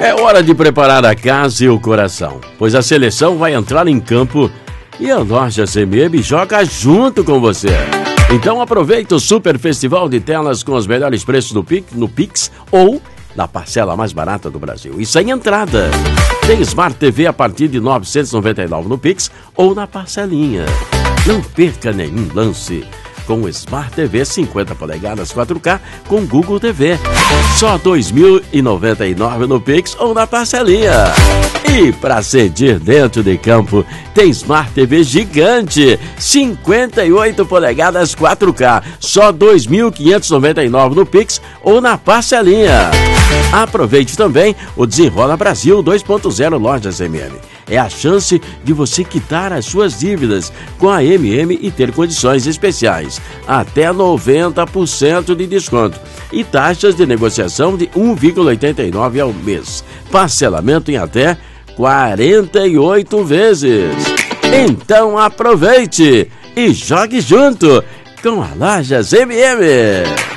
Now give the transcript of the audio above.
É hora de preparar a casa e o coração, pois a seleção vai entrar em campo e a Lojas MM joga junto com você. Então aproveita o Super Festival de Telas com os melhores preços no Pix ou na parcela mais barata do Brasil. E sem entrada. Tem Smart TV a partir de R$ 999 no Pix ou na parcelinha. Não perca nenhum lance com o Smart TV 50 polegadas 4K com Google TV. Só R$ 2.099 no Pix ou na parcelinha. E para sentir dentro de campo, tem Smart TV gigante 58 polegadas 4K. Só R$ 2.599 no Pix ou na parcelinha. Aproveite também o Desenrola Brasil 2.0 Lojas MM. É a chance de você quitar as suas dívidas com a MM e ter condições especiais. Até 90% de desconto. E taxas de negociação de 1,89 ao mês. Parcelamento em até 48 vezes. Então aproveite e jogue junto com a Lojas MM.